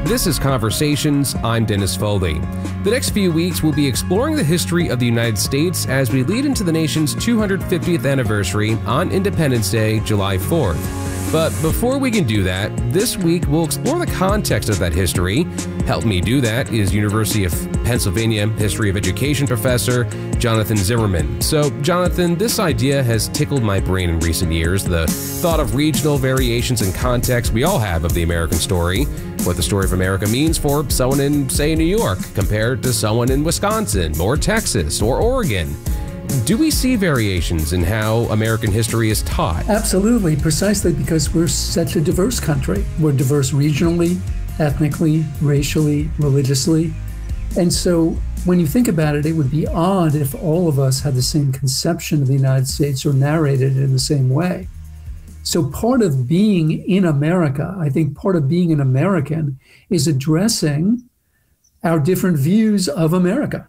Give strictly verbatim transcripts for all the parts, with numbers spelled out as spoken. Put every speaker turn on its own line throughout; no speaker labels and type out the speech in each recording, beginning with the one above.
This is Conversations. I'm Dennis Foley. The next few weeks, we'll be exploring the history of the United States as we lead into the nation's two hundred fiftieth anniversary on Independence Day, July fourth. But before we can do that, this week we'll explore the context of that history. Help me do that is University of Pennsylvania History of Education professor Jonathan Zimmerman. So, Jonathan, this idea has tickled my brain in recent years, the thought of regional variations in context we all have of the American story, what the story of America means for someone in, say, New York compared to someone in Wisconsin or Texas or Oregon. Do we see variations in how American history is taught?
Absolutely, precisely because we're such a diverse country. We're diverse regionally, ethnically, racially, religiously. And so when you think about it, it would be odd if all of us had the same conception of the United States or narrated it in the same way. So part of being in America, I think part of being an American is addressing our different views of America.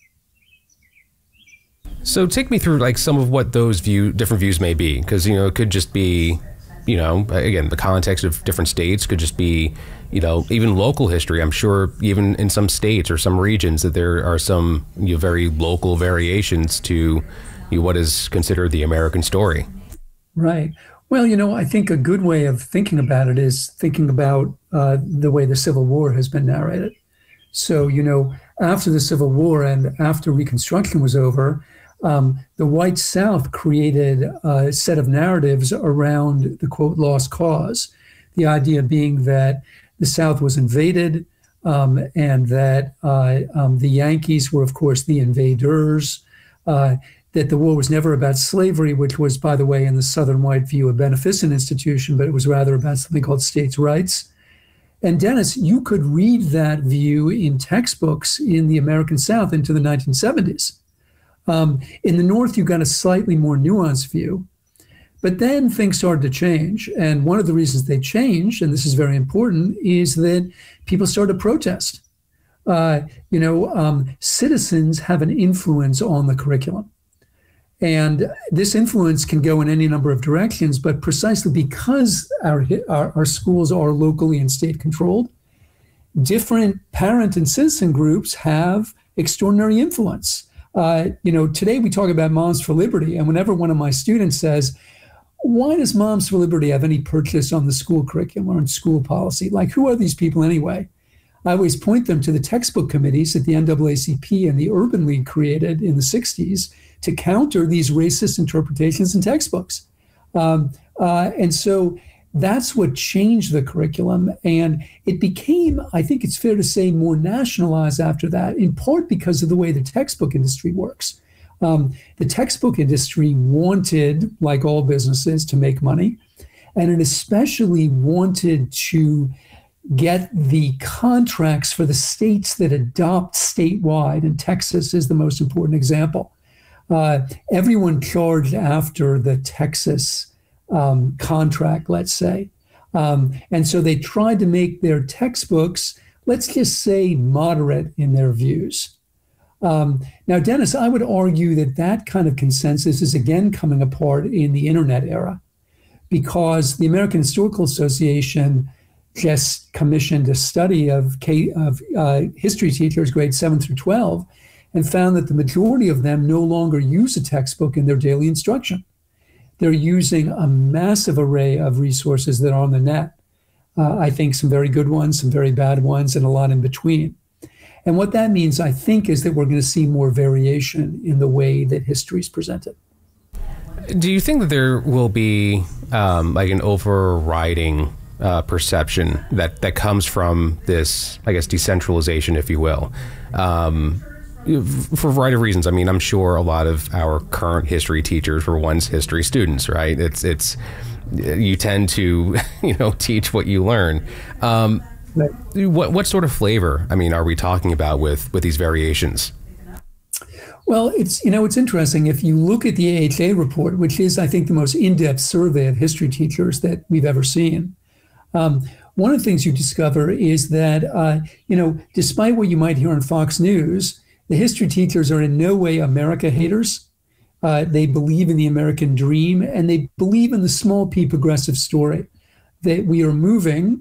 So take me through like some of what those view different views may be, because you know it could just be, you know, again the context of different states could just be, you know, even local history. I'm sure even in some states or some regions that there are some you know, very local variations to you know, what is considered the American story.
Right. Well, you know, I think a good way of thinking about it is thinking about uh, the way the Civil War has been narrated. So, you know, after the Civil War and after Reconstruction was over, Um, the white South created a set of narratives around the, quote, lost cause. The idea being that the South was invaded um, and that uh, um, the Yankees were, of course, the invaders, uh, that the war was never about slavery, which was, by the way, in the Southern white view, a beneficent institution, but it was rather about something called states' rights. And Dennis, you could read that view in textbooks in the American South into the nineteen seventies. Um, in the North, you got a slightly more nuanced view. But then things started to change. And one of the reasons they changed, and this is very important, is that people started to protest. Uh, you know, um, citizens have an influence on the curriculum. And this influence can go in any number of directions, but precisely because our, our, our schools are locally and state controlled, different parent and citizen groups have extraordinary influence. Uh, you know, today we talk about Moms for Liberty, and whenever one of my students says, why does Moms for Liberty have any purchase on the school curriculum or on school policy? Like, who are these people anyway? I always point them to the textbook committees that the N double A C P and the Urban League created in the sixties to counter these racist interpretations in textbooks. Um, uh, and so that's what changed the curriculum. And it became, I think it's fair to say, more nationalized after that, in part because of the way the textbook industry works. Um, the textbook industry wanted, like all businesses, to make money. And it especially wanted to get the contracts for the states that adopt statewide. And Texas is the most important example. Uh, everyone charged after the Texas Um, contract, let's say. Um, and so they tried to make their textbooks, let's just say, moderate in their views. Um, now, Dennis, I would argue that that kind of consensus is again coming apart in the internet era, because the American Historical Association just commissioned a study of, K, of uh, history teachers grades seven through twelve and found that the majority of them no longer use a textbook in their daily instruction. They're using a massive array of resources that are on the net. Uh, I think some very good ones, some very bad ones, and a lot in between. And what that means, I think, is that we're going to see more variation in the way that history is presented.
Do you think that there will be um, like an overriding uh, perception that, that comes from this, I guess, decentralization, if you will? Um, For a variety of reasons. I mean, I'm sure a lot of our current history teachers were once history students, right? It's it's you tend to, you know, teach what you learn. Um, right. What what sort of flavor, I mean, are we talking about with with these variations?
Well, it's, you know, it's interesting. If you look at the A H A report, which is, I think, the most in-depth survey of history teachers that we've ever seen, um, one of the things you discover is that, uh, you know, despite what you might hear on Fox News, the history teachers are in no way America haters. Uh, they believe in the American dream, and they believe in the small p progressive story, that we are moving